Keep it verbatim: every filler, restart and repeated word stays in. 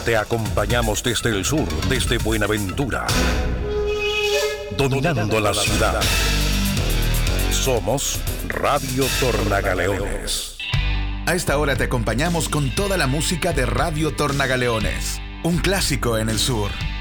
Te acompañamos desde el sur, desde Buenaventura, dominando la ciudad. Somos Radio Tornagaleones. A esta hora te acompañamos con toda la música de Radio Tornagaleones, un clásico en el sur.